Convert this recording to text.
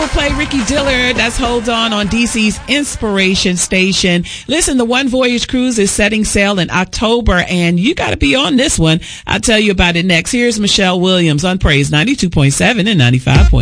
we'll play Ricky Dillard. That's Hold On DC's Inspiration Station. Listen, the One Voyage Cruise is setting sail in October, and you got to be on this one. I'll tell you about it next. Here's Michelle Williams on Praise 92.7 and 95.9.